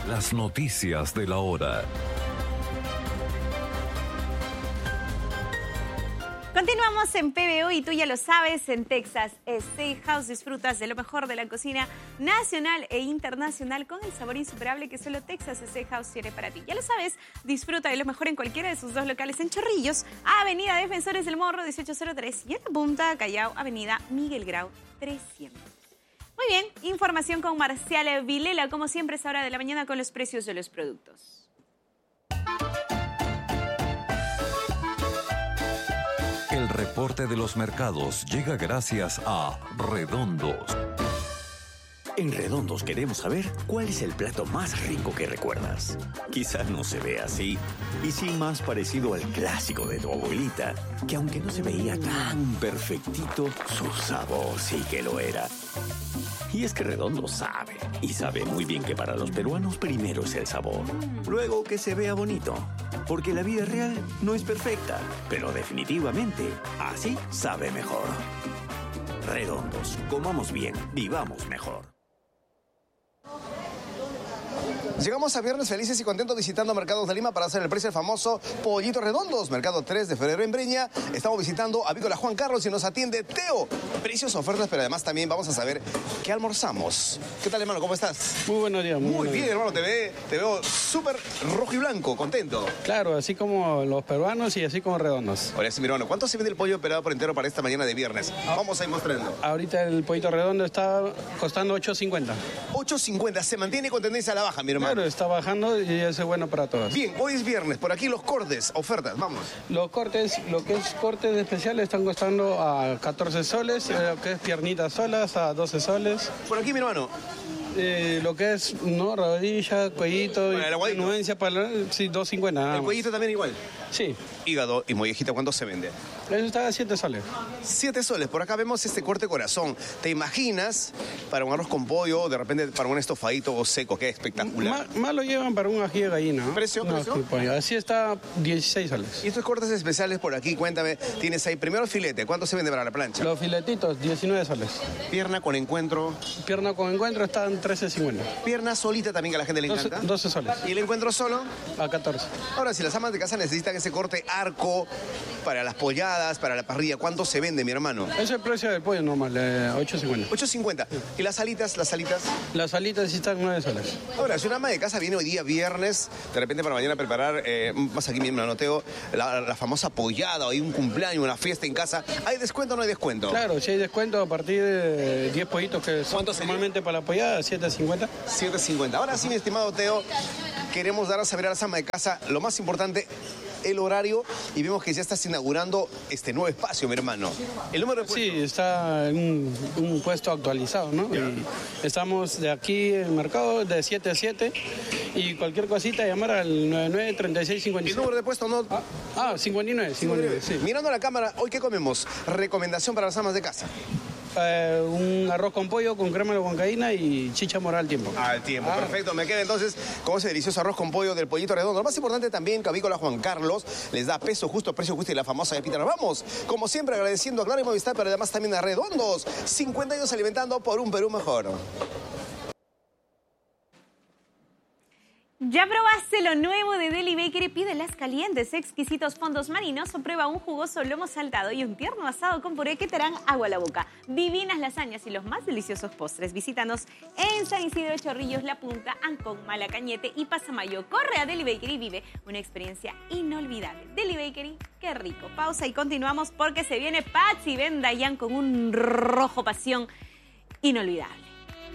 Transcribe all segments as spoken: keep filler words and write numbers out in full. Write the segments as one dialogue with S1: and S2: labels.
S1: Las noticias de la hora.
S2: Continuamos en P B O y tú ya lo sabes, en Texas Steakhouse disfrutas de lo mejor de la cocina nacional e internacional con el sabor insuperable que solo Texas Steakhouse tiene para ti. Ya lo sabes, disfruta de lo mejor en cualquiera de sus dos locales en Chorrillos, Avenida Defensores del Morro dieciocho cero tres y en La Punta, Callao, Avenida Miguel Grau trescientos. Muy bien, información con Marcial Vilela, como siempre, es hora de la mañana con los precios de los productos.
S1: El reporte de los mercados llega gracias a Redondos.
S3: En Redondos queremos saber cuál es el plato más rico que recuerdas. Quizás no se ve así, y sí más parecido al clásico de tu abuelita, que aunque no se veía tan perfectito, su sabor sí que lo era. Y es que Redondo sabe, y sabe muy bien que para los peruanos primero es el sabor, luego que se vea bonito, porque la vida real no es perfecta, pero definitivamente así sabe mejor. Redondos, comamos bien, vivamos mejor.
S4: Llegamos a viernes felices y contentos visitando Mercados de Lima para hacer el precio del famoso Pollito Redondos. Mercado tres de febrero en Breña. Estamos visitando Avícola Juan Carlos y nos atiende Teo. Precios, ofertas, pero además también vamos a saber qué almorzamos. ¿Qué tal, hermano? ¿Cómo estás?
S5: Muy buenos días. Muy,
S4: Muy
S5: buenos
S4: bien,
S5: días.
S4: hermano. Te, ve, te veo súper rojo y blanco, contento.
S5: Claro, así como los peruanos y así como redondos.
S4: Hola, sí, mi hermano. ¿Cuánto se vende el pollo operado por entero para esta mañana de viernes? Vamos a ir mostrando.
S5: Ahorita el pollito redondo está costando ocho cincuenta.
S4: ocho cincuenta. Se mantiene con tendencia a la baja, mi hermano.
S5: Claro, está bajando y eso es bueno para todos.
S4: Bien, hoy es viernes. Por aquí los cortes, ofertas. Vamos.
S5: Los cortes, lo que es cortes especiales están costando a catorce soles, eh, lo que es piernitas solas a doce soles.
S4: Por aquí, mi hermano.
S5: Eh, lo que es, no, rodilla, cuellito,
S4: Bueno, el aguadito.
S5: anuencia para sí, dos cincuenta. nada
S4: El
S5: más.
S4: cuellito también igual.
S5: Sí,
S4: Hígado y mollejita, ¿cuánto se vende?
S5: eso está a siete soles.
S4: Siete soles. Por acá vemos este corte corazón. ¿Te imaginas para un arroz con pollo, de repente para un estofadito o seco? Qué espectacular.
S5: Más, más lo llevan para un ají de gallina, ¿no?
S4: ¿Precio,
S5: No,
S4: precio?
S5: ají de pollo. Así está dieciséis soles.
S4: Y estos cortes especiales por aquí, cuéntame. Tienes ahí primero el filete. ¿Cuánto se vende para la plancha?
S5: Los filetitos, diecinueve soles.
S4: Pierna con encuentro.
S5: Pierna con encuentro están trece cincuenta.
S4: Pierna solita también que a la gente le
S5: doce,
S4: encanta.
S5: doce soles.
S4: ¿Y el encuentro solo?
S5: A catorce.
S4: Ahora, si las amas de casa necesitan ese corte arco para las polladas, para la parrilla, ¿cuánto se vende, mi hermano?
S5: Ese es el precio del pollo normal, eh, ocho cincuenta.
S4: ocho cincuenta. ¿Y las alitas, las alitas?
S5: Las alitas sí están nueve soles.
S4: Ahora, si una ama de casa viene hoy día viernes, de repente para mañana preparar, eh, más aquí mismo anoteo, la, la famosa pollada, o hay un cumpleaños, una fiesta en casa, ¿hay descuento o no hay descuento?
S5: Claro, si hay descuento a partir de diez pollitos que
S4: ¿Cuánto
S5: son
S4: sería?
S5: normalmente para la pollada, siete cincuenta.
S4: siete cincuenta. Ahora sí, mi estimado Teo, queremos dar a saber a las amas de casa lo más importante, el horario, y vemos que ya estás inaugurando este nuevo espacio, mi hermano. El número de
S5: Sí, está en un, un puesto actualizado, ¿no? Y estamos de aquí en el mercado de siete a siete y cualquier cosita llamar al noventa y nueve, treinta y seis, cincuenta y
S4: el
S5: seis.
S4: número de puesto no.
S5: Ah, ah, cincuenta y nueve, cincuenta y nueve, sí.
S4: Mirando a la cámara, ¿hoy qué comemos? Recomendación para las amas de casa.
S5: Eh, un arroz con pollo con crema de huancaína y chicha morada al tiempo.
S4: Al tiempo,
S5: Ah.
S4: perfecto. Me queda entonces con ese delicioso arroz con pollo del Pollito Redondo. Lo más importante también, que Avícola Juan Carlos les da peso justo, precio justo y la famosa Pita. Nos vamos, como siempre, agradeciendo a Claro y Movistar, pero además también a Redondos. cincuenta años alimentando por un Perú mejor.
S2: ¿Ya probaste lo nuevo de Deli Bakery? Pídelas calientes, exquisitos fondos marinos o prueba un jugoso lomo saltado y un tierno asado con puré que te harán agua a la boca. Divinas lasañas y los más deliciosos postres. Visítanos en San Isidro, Chorrillos, La Punta, Ancón, Malacañete y Pasamayo. Corre a Deli Bakery y vive una experiencia inolvidable. Deli Bakery, qué rico. Pausa y continuamos porque se viene Patsy Ben Dayan con un rojo pasión inolvidable.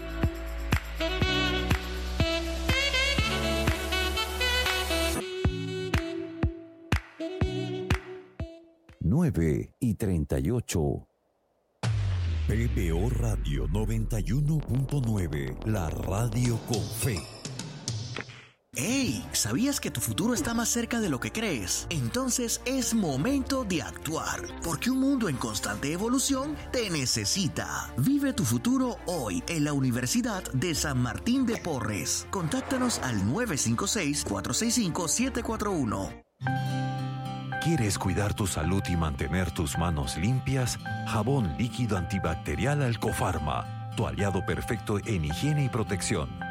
S1: nueve y treinta y ocho. P B O Radio noventa y uno punto nueve, la radio con fe.
S6: ¡Hey! ¿Sabías que tu futuro está más cerca de lo que crees? Entonces es momento de actuar, porque un mundo en constante evolución te necesita. Vive tu futuro hoy en la Universidad de San Martín de Porres. Contáctanos al nueve cinco seis, cuatro seis cinco, siete cuatro uno.
S1: ¿Quieres cuidar tu salud y mantener tus manos limpias? Jabón líquido antibacterial Alcofarma, tu aliado perfecto en higiene y protección,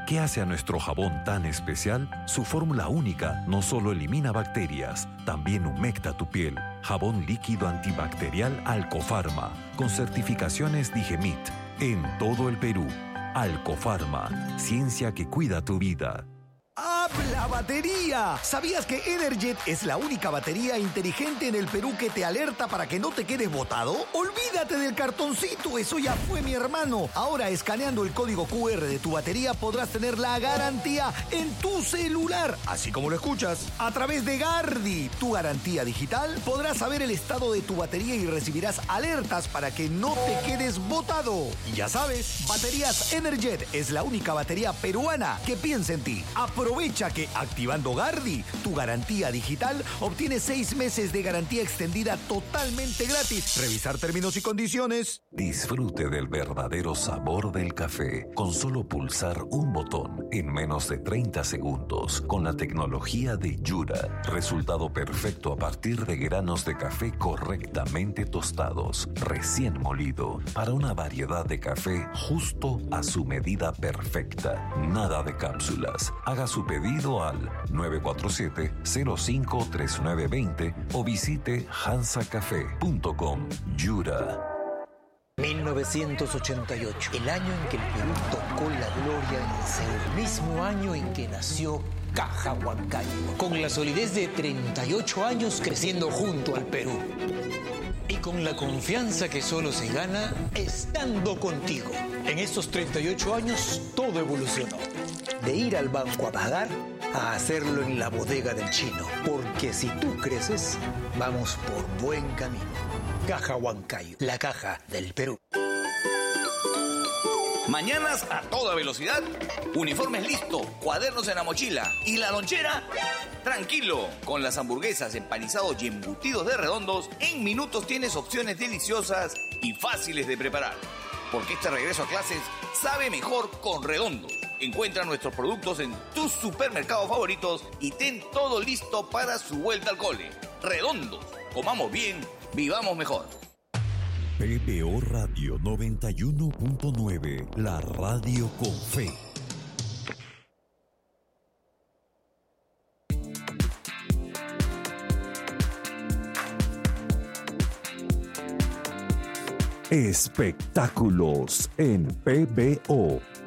S1: ¿Qué hace a nuestro jabón tan especial? Su fórmula única no solo elimina bacterias, también humecta tu piel. Jabón líquido antibacterial Alcofarma, con certificaciones Digemit, en todo el Perú. Alcofarma, ciencia que cuida tu vida.
S7: ¡Habla batería! ¿Sabías que Energet es la única batería inteligente en el Perú que te alerta para que no te quedes botado? Olvídate del cartoncito, eso ya fue, mi hermano. Ahora, escaneando el código cu erre de tu batería, podrás tener la garantía en tu celular, así como lo escuchas. A través de Gardi, tu garantía digital, podrás saber el estado de tu batería y recibirás alertas para que no te quedes botado. Y ya sabes, Baterías Energet es la única batería peruana que piensa en ti. Aprovecha que activando Gardi, tu garantía digital, obtienes seis meses de garantía extendida totalmente gratis. Revisar términos y condiciones.
S1: Disfrute del verdadero sabor del café con solo pulsar un botón en menos de treinta segundos con la tecnología de Yura. Resultado perfecto a partir de granos de café correctamente tostados, recién molido, para una variedad de café justo a su medida perfecta. Nada de cápsulas. Haga su pedido al nueve cuatro siete, cero cinco, tres nueve dos cero o visite hansa café punto com. Yura.
S8: mil novecientos ochenta y ocho, el año en que el Perú tocó la gloria en Seúl, el mismo año en que nació Caja Huancayo, con la solidez de treinta y ocho años creciendo junto al Perú. Y con la confianza que solo se gana estando contigo. En estos treinta y ocho años todo evolucionó. De ir al banco a pagar a hacerlo en la bodega del chino. Porque si tú creces, vamos por buen camino. Caja Huancayo, la caja del Perú.
S9: Mañanas a toda velocidad, uniformes listos, cuadernos en la mochila y la lonchera. Tranquilo, con las hamburguesas, empanizados y embutidos de Redondos, en minutos tienes opciones deliciosas y fáciles de preparar. Porque este regreso a clases sabe mejor con Redondos. Encuentra nuestros productos en tus supermercados favoritos y ten todo listo para su vuelta al cole. Redondos, comamos bien, vivamos mejor.
S1: P B O Radio noventa y uno punto nueve, la radio con fe. Espectáculos en P B O.